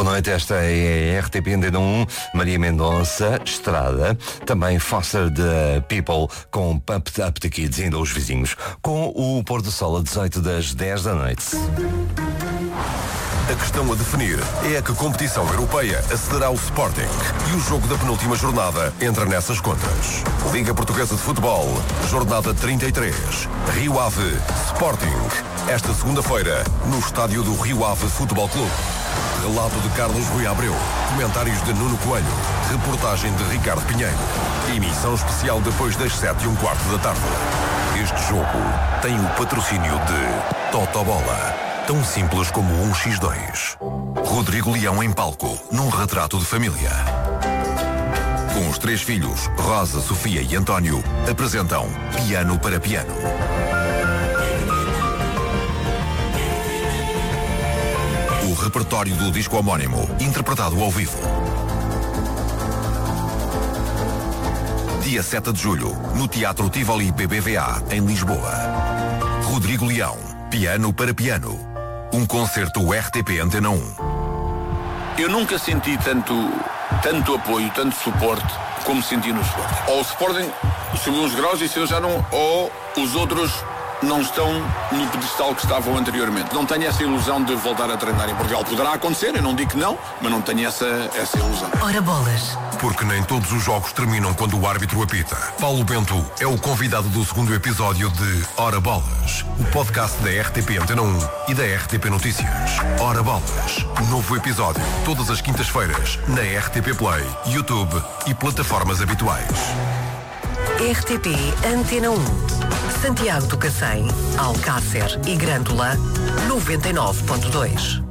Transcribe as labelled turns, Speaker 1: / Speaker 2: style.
Speaker 1: Boa noite, esta é a RTP Antena 1, Maria Mendonça, Estrada, também Foster the People com Pump Up the Kids, ainda os vizinhos, com o pôr do sol a 18 das 10 da noite.
Speaker 2: A questão a definir é a que competição europeia acederá ao Sporting e o jogo da penúltima jornada entra nessas contas. Liga Portuguesa de Futebol, jornada 33, Rio Ave, Sporting, esta segunda-feira, no estádio do Rio Ave Futebol Clube. Relato de Carlos Rui Abreu, comentários de Nuno Coelho, reportagem de Ricardo Pinheiro. Emissão especial depois das 7:15 da tarde. Este jogo tem o patrocínio de Totobola. Tão simples como 1x2. Rodrigo Leão em palco, num retrato de família. Com os 3 filhos, Rosa, Sofia e António, apresentam Piano para Piano. O repertório do disco homónimo, interpretado ao vivo. Dia 7 de julho, no Teatro Tivoli BBVA, em Lisboa. Rodrigo Leão, Piano para Piano. Um concerto RTP Antena 1.
Speaker 3: Eu nunca senti tanto apoio, tanto suporte como senti no Sporting. Ou o Sporting subiu uns graus e se eu já não... Ou os outros não estão no pedestal que estavam anteriormente. Não tenho essa ilusão de voltar a treinar em Portugal. Poderá acontecer, eu não digo que não, mas não tenho essa ilusão.
Speaker 4: Ora bolas.
Speaker 2: Porque nem todos os jogos terminam quando o árbitro apita. Paulo Bento é o convidado do segundo episódio de Ora Bolas, o podcast da RTP Antena 1 e da RTP Notícias. Ora Bolas, novo episódio, todas as quintas-feiras, na RTP Play, YouTube e plataformas habituais.
Speaker 4: RTP Antena 1. Santiago do Cacém, Alcácer e Grândola, 99.2.